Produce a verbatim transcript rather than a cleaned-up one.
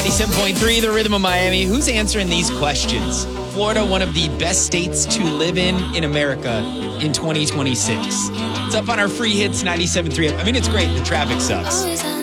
ninety-seven point three, The Rhythm of Miami. Who's answering these questions? Florida, one of the best states to live in in America in twenty twenty-six. It's up on our free hits ninety-seven point three. I mean, it's great. The traffic sucks.